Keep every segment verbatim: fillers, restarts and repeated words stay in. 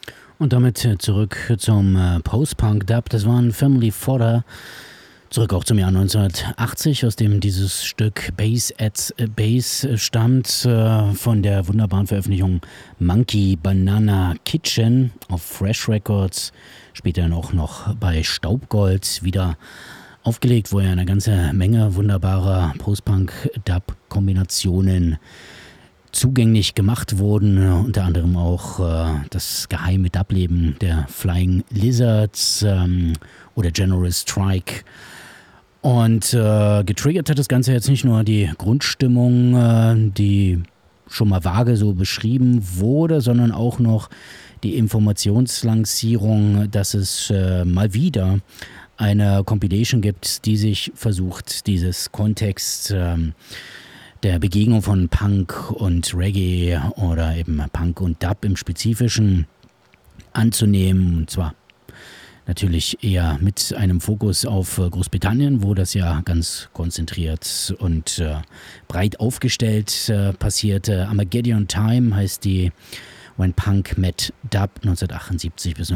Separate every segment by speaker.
Speaker 1: Und damit äh, zurück zum äh, Post-Punk-Dub. Das war ein Family Fodder. Zurück auch zum Jahr neunzehnhundertachtzig, aus dem dieses Stück Bass at Bass stammt, äh, von der wunderbaren Veröffentlichung Monkey Banana Kitchen auf Fresh Records. Später dann auch noch bei Staubgold wieder aufgelegt, wo ja eine ganze Menge wunderbarer Post-Punk-Dub-Kombinationen zugänglich gemacht wurden, unter anderem auch äh, das geheime Dub-Leben der Flying Lizards ähm, oder General Strike. Und äh, getriggert hat das Ganze jetzt nicht nur die Grundstimmung, äh, die schon mal vage so beschrieben wurde, sondern auch noch die Informationslancierung, dass es äh, mal wieder eine Compilation gibt, die sich versucht, dieses Kontext ähm, der Begegnung von Punk und Reggae oder eben Punk und Dub im Spezifischen anzunehmen. Und zwar natürlich eher mit einem Fokus auf Großbritannien, wo das ja ganz konzentriert und äh, breit aufgestellt äh, passierte. Armageddon Time heißt die When Punk Met Dub neunzehnhundertachtundsiebzig bis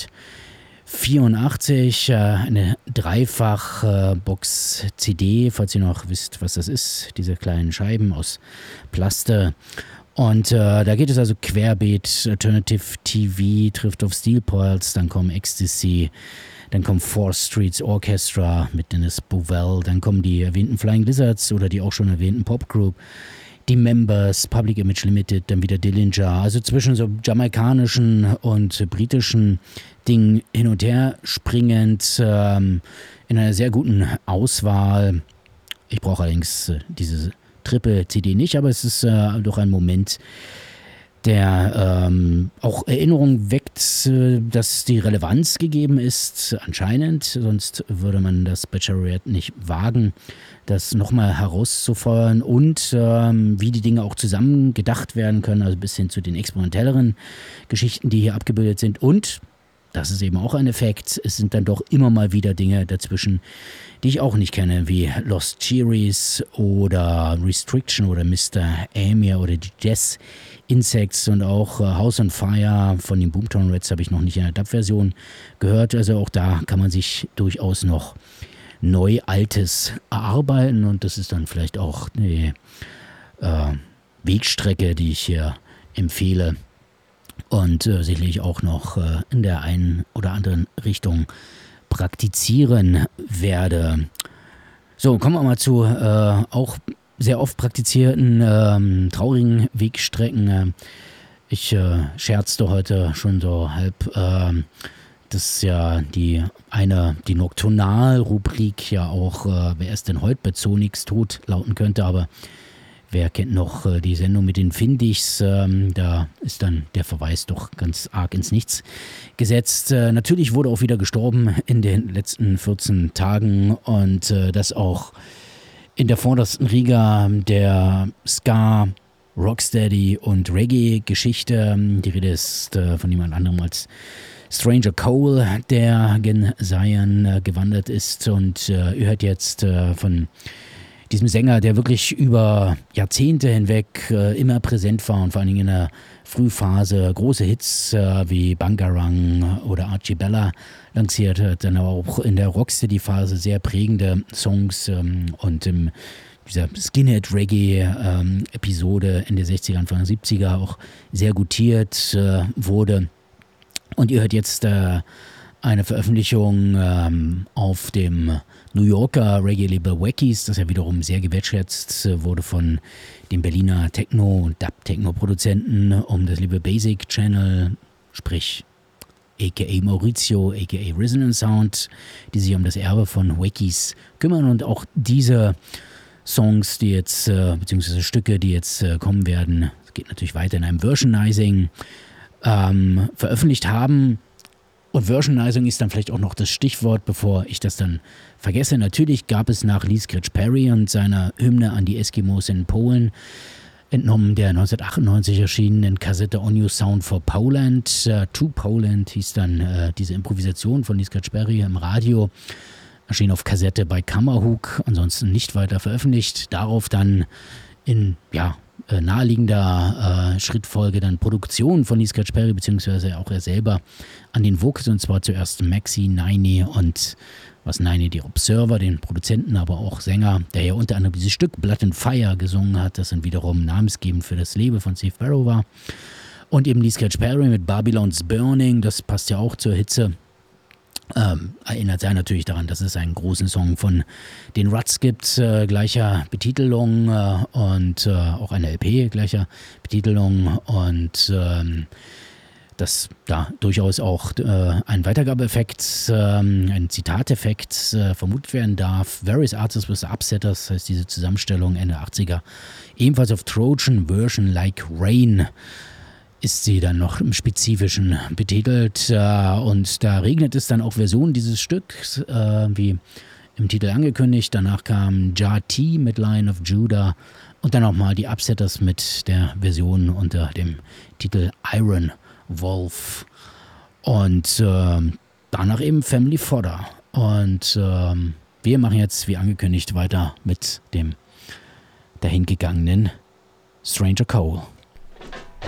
Speaker 1: neunzehnhundertvierundachtzig, äh, eine Dreifach-Box-C D, falls ihr noch wisst, was das ist, diese kleinen Scheiben aus Plaste. Und äh, da geht es also querbeet, Alternative T V trifft auf Steel Pulse, dann kommen Ecstasy, dann kommt Fourth Streets Orchestra mit Dennis Bovell, dann kommen die erwähnten Flying Lizards oder die auch schon erwähnten Popgroup, die Members, Public Image Limited, dann wieder Dillinger, also zwischen so jamaikanischen und britischen Dingen hin und her springend, ähm, in einer sehr guten Auswahl. Ich brauche allerdings äh, diese Triple-C D nicht, aber es ist äh, doch ein Moment, der ähm, auch Erinnerung weckt, äh, dass die Relevanz gegeben ist, anscheinend. Sonst würde man das Bachelorette nicht wagen, das nochmal herauszufeuern und ähm, wie die Dinge auch zusammen gedacht werden können, also bis hin zu den experimentelleren Geschichten, die hier abgebildet sind. Und das ist eben auch ein Effekt. Es sind dann doch immer mal wieder Dinge dazwischen, die ich auch nicht kenne, wie Lost Cherries oder Restriction oder Mister Amir oder die Jazz Insects und auch äh, House on Fire von den Boomtown Rats habe ich noch nicht in der Dub-Version gehört. Also auch da kann man sich durchaus noch Neu-Altes erarbeiten und das ist dann vielleicht auch die äh, Wegstrecke, die ich hier empfehle. Und äh, sicherlich auch noch äh, in der einen oder anderen Richtung praktizieren werde. So, kommen wir mal zu äh, auch sehr oft praktizierten ähm, traurigen Wegstrecken. Ich äh, scherzte heute schon so halb, äh, dass ja die eine, die Nocturnal-Rubrik ja auch äh, wer ist denn heute bei Zonix tot lauten könnte, aber wer kennt noch äh, die Sendung mit den Findichs? Ähm, da ist dann der Verweis doch ganz arg ins Nichts gesetzt. Äh, natürlich wurde auch wieder gestorben in den letzten vierzehn Tagen und äh, das auch in der vordersten Riga der Ska, Rocksteady und Reggae-Geschichte. Die Rede ist äh, von niemand anderem als Stranger Cole, der gen Zion äh, gewandert ist und äh, ihr hört jetzt äh, von diesem Sänger, der wirklich über Jahrzehnte hinweg äh, immer präsent war und vor allen Dingen in der Frühphase große Hits äh, wie Bangarang oder Archie Bella lanciert hat, dann aber auch in der Rocksteady-Phase sehr prägende Songs ähm, und in dieser Skinhead-Reggae-Episode ähm, Ende sechziger, Anfang siebziger auch sehr gutiert äh, wurde. Und ihr hört jetzt äh, eine Veröffentlichung ähm, auf dem New Yorker Reggae-Label Wackies, das ja wiederum sehr gewertschätzt äh, wurde von dem Berliner Techno- und Dub-Techno-Produzenten um das Label Basic Channel, sprich aka Maurizio, aka Resonance Sound, die sich um das Erbe von Wackies kümmern und auch diese Songs, die jetzt, äh, beziehungsweise Stücke, die jetzt äh, kommen werden, es geht natürlich weiter in einem Versionizing, ähm, veröffentlicht haben. Und Versionizing ist dann vielleicht auch noch das Stichwort, bevor ich das dann vergesse. Natürlich gab es nach Lee Scratch Perry und seiner Hymne an die Eskimos in Polen, entnommen der neunzehnhundertachtundneunzig erschienenen Kassette On Your Sound for Poland. Uh, to Poland hieß dann uh, diese Improvisation von Lee Scratch Perry im Radio. Erschien auf Kassette bei Kammerhook, ansonsten nicht weiter veröffentlicht. Darauf dann in, ja, äh, naheliegender äh, Schrittfolge dann Produktion von Lee Scratch Perry, beziehungsweise auch er selber an den Vocals, und zwar zuerst Maxi, Niney und was Niney, die Observer, den Produzenten, aber auch Sänger, der ja unter anderem dieses Stück Blood and Fire gesungen hat, das dann wiederum namensgebend für das Leben von Steve Barrow war. Und eben Lee Scratch Perry mit Babylon's Burning, das passt ja auch zur Hitze. Ähm, erinnert sich natürlich daran, dass es einen großen Song von den Ruts gibt, äh, gleicher Betitelung äh, und äh, auch eine L P gleicher Betitelung, und ähm, dass da durchaus auch äh, ein Weitergabeeffekt, ähm, ein Zitateffekt äh, vermutet werden darf. Various Artists with the Upsetters heißt diese Zusammenstellung Ende achtziger. Ebenfalls auf Trojan Version Like Rain ist sie dann noch im Spezifischen betitelt, äh, und da regnet es dann auch Versionen dieses Stücks, äh, wie im Titel angekündigt. Danach kam Jah T mit Lion of Judah und dann nochmal die Upsetters mit der Version unter dem Titel Iron Wolf und äh, danach eben Family Fodder. Und äh, wir machen jetzt, wie angekündigt, weiter mit dem dahingegangenen Stranger Cole.